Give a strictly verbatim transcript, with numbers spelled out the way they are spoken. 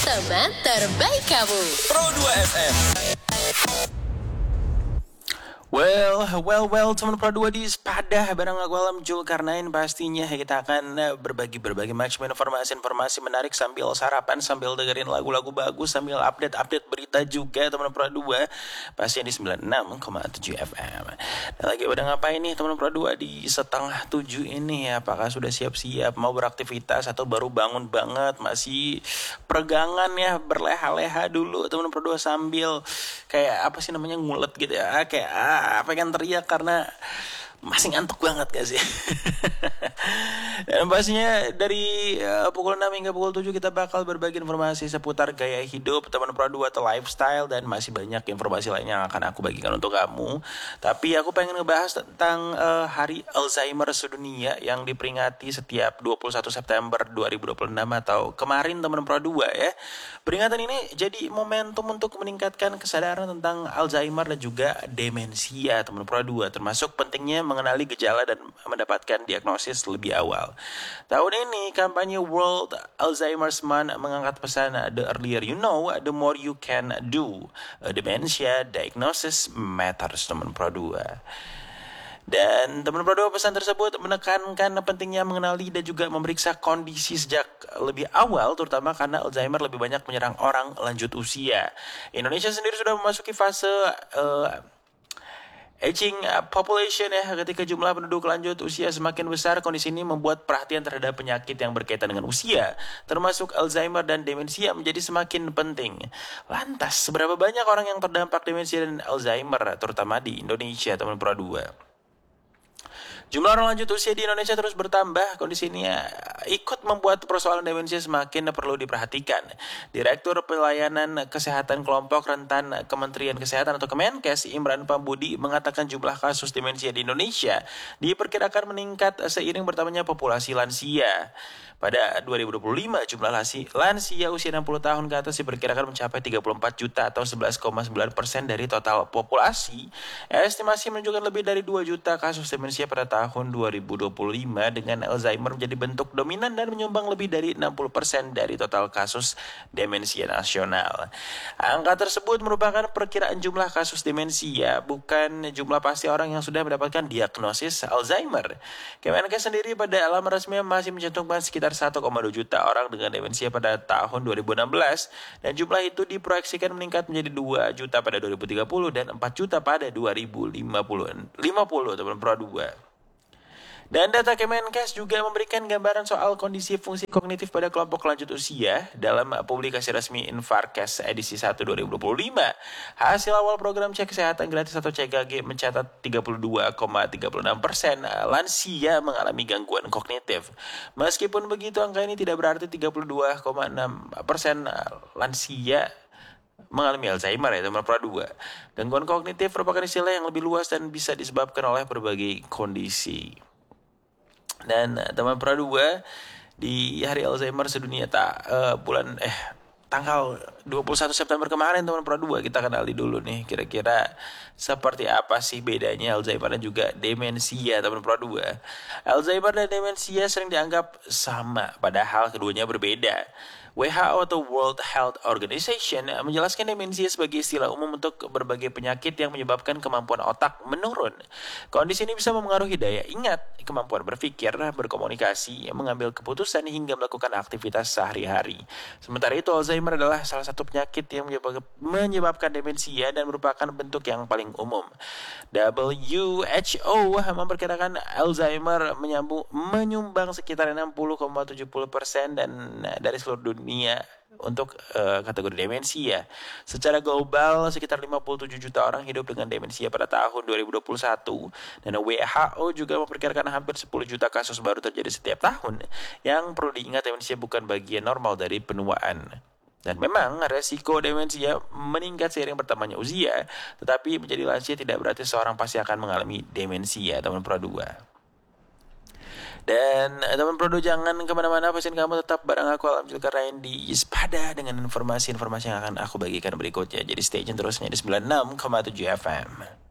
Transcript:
Teman terbaik kamu. Pro dua F M. Well, well, well, teman Pro dua di Sepada bareng aku Alam Zulkarnain. Pastinya kita akan berbagi-berbagi macam informasi-informasi menarik sambil sarapan, sambil dengerin lagu-lagu bagus, sambil update-update berita juga teman Pro dua. Pastinya di sembilan puluh enam koma tujuh F M. Dan lagi udah ngapain nih teman Pro dua di setengah tujuh ini? Apakah sudah siap-siap mau beraktivitas atau baru bangun banget? Masih peregangan ya, berleha-leha dulu teman Pro dua sambil kayak apa sih namanya ngulet gitu ya, kayak ah, pengen teriak karena masih ngantuk banget gak sih? Dan pastinya dari uh, pukul enam hingga pukul tujuh kita bakal berbagi informasi seputar gaya hidup teman Pro dua atau lifestyle, dan masih banyak informasi lainnya yang akan aku bagikan untuk kamu. Tapi aku pengen ngebahas tentang uh, Hari Alzheimer Sedunia yang diperingati setiap dua puluh satu September dua ribu dua puluh enam atau kemarin teman Pro dua ya. Peringatan ini jadi momentum untuk meningkatkan kesadaran tentang Alzheimer dan juga demensia teman Pro dua, termasuk pentingnya mengenali gejala dan mendapatkan diagnosis lebih awal. Tahun ini kampanye World Alzheimer's Month mengangkat pesan the earlier you know, the more you can do. Dementia diagnosis matters teman Pro dua. Dan teman Pro dua pesan tersebut menekankan pentingnya mengenali dan juga memeriksa kondisi sejak lebih awal, terutama karena Alzheimer lebih banyak menyerang orang lanjut usia. Indonesia sendiri sudah memasuki fase uh, aging population ya. Ketika jumlah penduduk lanjut usia semakin besar, kondisi ini membuat perhatian terhadap penyakit yang berkaitan dengan usia, termasuk Alzheimer dan demensia, menjadi semakin penting. Lantas, seberapa banyak orang yang terdampak demensia dan Alzheimer, terutama di Indonesia, teman Pro dua? Jumlah orang lanjut usia di Indonesia terus bertambah. Kondisi ini ikut membuat persoalan demensia semakin perlu diperhatikan. Direktur Pelayanan Kesehatan Kelompok Rentan Kementerian Kesehatan atau Kemenkes, Imran Pambudi, mengatakan jumlah kasus demensia di Indonesia diperkirakan meningkat seiring bertambahnya populasi lansia. Pada dua ribu dua puluh lima, jumlah lansia usia enam puluh tahun ke atas diperkirakan mencapai tiga puluh empat juta atau sebelas koma sembilan persen dari total populasi. Estimasi menunjukkan lebih dari dua juta kasus demensia pada tahun dua ribu dua puluh lima, dengan Alzheimer menjadi bentuk dominan dan menyumbang lebih dari enam puluh persen dari total kasus demensia nasional. Angka tersebut merupakan perkiraan jumlah kasus demensia, bukan jumlah pasti orang yang sudah mendapatkan diagnosis Alzheimer. Kemenkes sendiri pada laman resminya masih mencantumkan sekitar satu koma dua juta orang dengan demensia pada tahun dua ribu enam belas, dan jumlah itu diproyeksikan meningkat menjadi dua juta pada dua ribu tiga puluh dan empat juta pada dua ribu lima puluh teman Pro dua. Dan data Kemenkes juga memberikan gambaran soal kondisi fungsi kognitif pada kelompok lanjut usia dalam publikasi resmi Infarkes edisi satu dua ribu dua puluh lima. Hasil awal program cek kesehatan gratis atau C K G mencatat tiga puluh dua koma tiga puluh enam persen lansia mengalami gangguan kognitif. Meskipun begitu, angka ini tidak berarti tiga puluh dua koma enam persen lansia mengalami Alzheimer ya teman Pro dua. Gangguan kognitif merupakan istilah yang lebih luas dan bisa disebabkan oleh berbagai kondisi. Dan teman Pro dua, di Hari Alzheimer Sedunia tak uh, bulan eh tanggal dua puluh satu September kemarin teman Pro dua, kita kenali dulu nih kira-kira seperti apa sih bedanya Alzheimer dan juga demensia teman Pro dua. Alzheimer dan demensia sering dianggap sama, padahal keduanya berbeda. W H O atau World Health Organization menjelaskan demensia sebagai istilah umum untuk berbagai penyakit yang menyebabkan kemampuan otak menurun. Kondisi ini bisa memengaruhi daya ingat, kemampuan berpikir, berkomunikasi, mengambil keputusan, hingga melakukan aktivitas sehari-hari. Sementara itu, Alzheimer adalah salah satu penyakit yang menyebabkan demensia dan merupakan bentuk yang paling umum. W H O memperkirakan Alzheimer menyambung, menyumbang sekitar enam puluh koma tujuh puluh persen dan dari seluruh dunia dunia untuk uh, kategori demensia. Secara global, sekitar lima puluh tujuh juta orang hidup dengan demensia pada tahun dua ribu dua puluh satu, dan W H O juga memperkirakan hampir sepuluh juta kasus baru terjadi setiap tahun. Yang perlu diingat, demensia bukan bagian normal dari penuaan. Dan memang resiko demensia meningkat seiring bertambahnya usia, tetapi menjadi lansia tidak berarti seorang pasti akan mengalami demensia, teman Pro dua. Dan teman Pro dua, jangan kemana-mana, pasien kamu tetap bareng aku Alam Zulkarnain di Sepada dengan informasi-informasi yang akan aku bagikan berikutnya. Jadi stay tune terusnya di sembilan puluh enam koma tujuh F M.